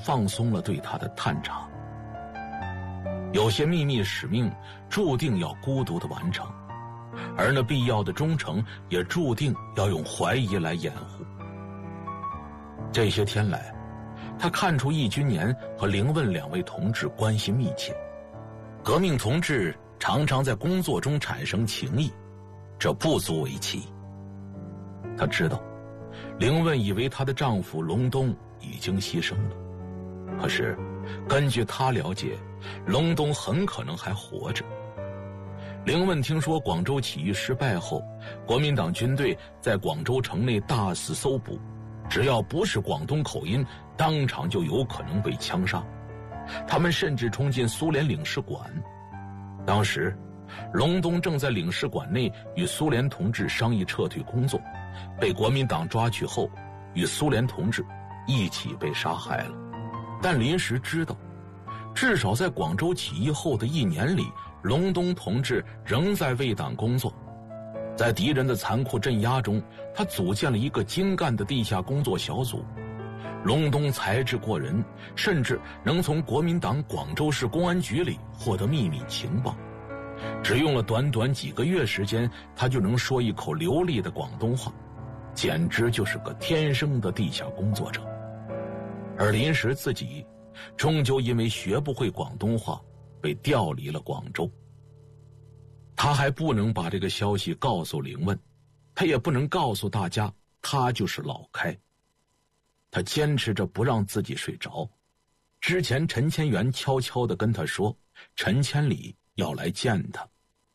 放松了对他的探查。有些秘密使命注定要孤独地完成，而那必要的忠诚也注定要用怀疑来掩护。这些天来，他看出易君年和凌问两位同志关系密切。革命同志常常在工作中产生情谊，这不足为奇。他知道凌问以为她的丈夫隆冬已经牺牲了，可是根据他了解，隆冬很可能还活着。凌问听说广州起义失败后，国民党军队在广州城内大肆搜捕，只要不是广东口音，当场就有可能被枪杀。他们甚至冲进苏联领事馆。当时隆冬正在领事馆内与苏联同志商议撤退工作，被国民党抓去后与苏联同志一起被杀害了。但临时知道，至少在广州起义后的1年里，隆冬同志仍在为党工作。在敌人的残酷镇压中，他组建了一个精干的地下工作小组。隆冬才智过人，甚至能从国民党广州市公安局里获得秘密情报。只用了短短几个月时间，他就能说一口流利的广东话，简直就是个天生的地下工作者。而临时自己终究因为学不会广东话被调离了广州。他还不能把这个消息告诉凌问，他也不能告诉大家他就是老开。他坚持着不让自己睡着。之前陈千元悄悄地跟他说，陈千里要来见他。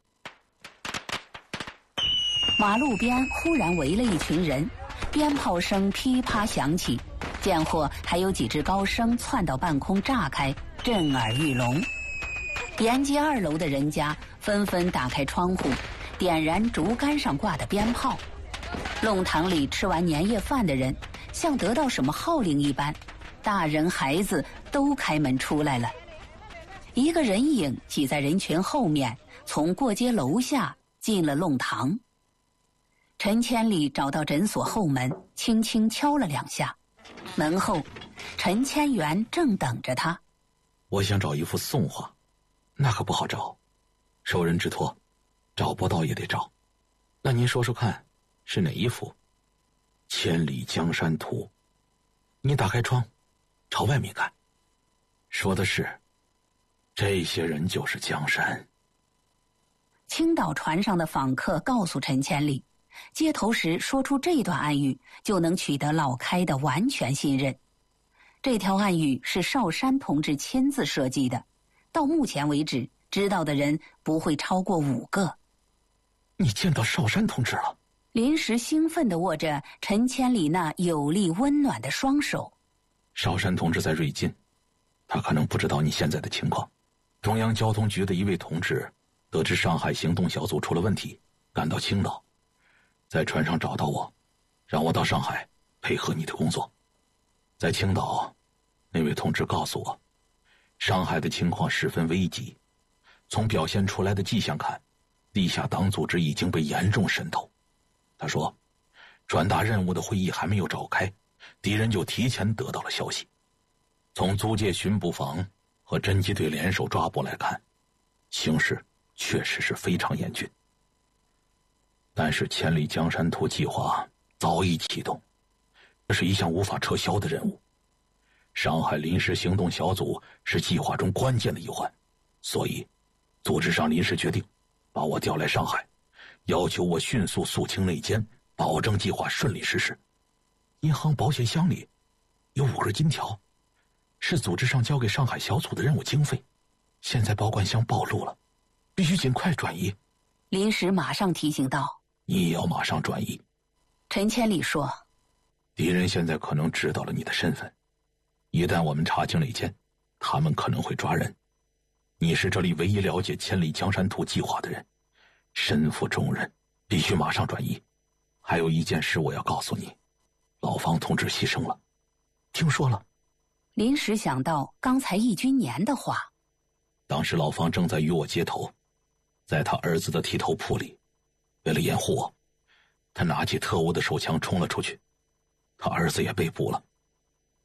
马路边忽然围了一群人，鞭炮声噼啪响起，见货还有几只高升窜到半空炸开，震耳欲聋。沿街2楼的人家纷纷打开窗户，点燃竹竿上挂的鞭炮。弄堂里吃完年夜饭的人像得到什么号令一般，大人孩子都开门出来了。一个人影挤在人群后面，从过街楼下进了弄堂。陈千里找到诊所后门，轻轻敲了2下。门后，陈千元正等着他。 我想找一幅宋画，那可不好找，受人之托，找不到也得找。那您说说看，是哪一幅？千里江山图。你打开窗，朝外面看。说的是，这些人就是江山。 青岛船上的访客告诉陈千里，接头时说出这段暗语，就能取得老开的完全信任。这条暗语是邵山同志亲自设计的，到目前为止，知道的人不会超过5个。 你见到邵山同志了？ 临时兴奋地握着陈千里那有力温暖的双手。 邵山同志在瑞金，他可能不知道你现在的情况。中央交通局的一位同志得知上海行动小组出了问题，赶到青岛，在船上找到我，让我到上海配合你的工作。在青岛，那位同志告诉我，上海的情况十分危急，从表现出来的迹象看，地下党组织已经被严重渗透。他说，转达任务的会议还没有召开，敌人就提前得到了消息。从租界巡捕房和侦缉队联手抓捕来看，形势确实是非常严峻。但是千里江山图计划早已启动，这是一项无法撤销的任务。上海临时行动小组是计划中关键的一环，所以组织上临时决定把我调来上海，要求我迅速肃清内奸，保证计划顺利实施。银行保险箱里有5根金条，是组织上交给上海小组的任务经费，现在保管箱暴露了，必须尽快转移。 临时马上提醒道， 你也要马上转移。 陈千里说， 敌人现在可能知道了你的身份，一旦我们查清内奸，他们可能会抓人。你是这里唯一了解千里江山图计划的人，身负重任，必须马上转移。还有一件事我要告诉你，老方同志牺牲了。听说了？ 临时想到刚才易君年的话。 当时老方正在与我接头，在他儿子的剃头铺里，为了掩护我，他拿起特务的手枪冲了出去，他儿子也被捕了。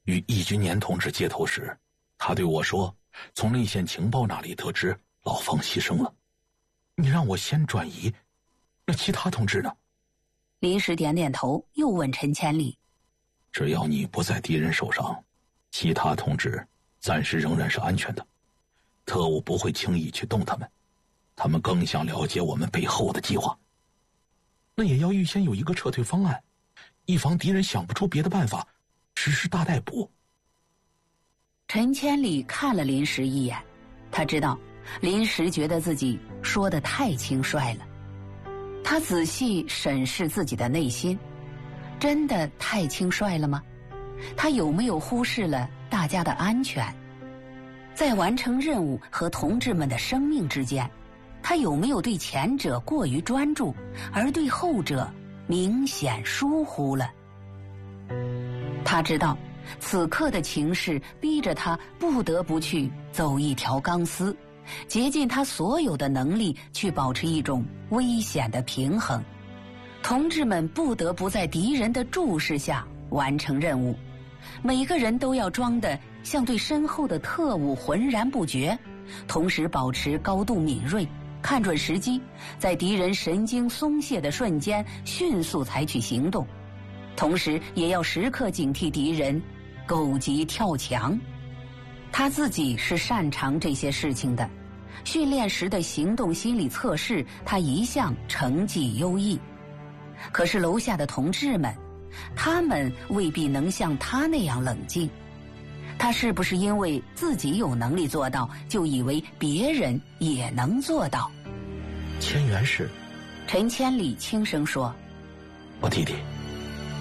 与易君年同志接头时，他对我说，从内线情报那里得知老方牺牲了。你让我先转移，那其他同志呢？ 林石点点头，又问陈千里： 只要你不在敌人手上，其他同志暂时仍然是安全的，特务不会轻易去动他们，他们更想了解我们背后的计划。那也要预先有一个撤退方案，以防敌人想不出别的办法实施大逮捕。 陈千里看了林石一眼，他知道林石觉得自己说得太轻率了。他仔细审视自己的内心，真的太轻率了吗？他有没有忽视了大家的安全？在完成任务和同志们的生命之间，他有没有对前者过于专注，而对后者明显疏忽了？他知道此刻的情势逼着他不得不去走一条钢丝，竭尽他所有的能力去保持一种危险的平衡。同志们不得不在敌人的注视下完成任务，每个人都要装得像对身后的特务浑然不觉，同时保持高度敏锐，看准时机，在敌人神经松懈的瞬间迅速采取行动，同时也要时刻警惕敌人狗急跳墙。他自己是擅长这些事情的，训练时的行动心理测试他一向成绩优异。可是楼下的同志们，他们未必能像他那样冷静。他是不是因为自己有能力做到，就以为别人也能做到？ 千元是， 陈千里轻声说： 我弟弟。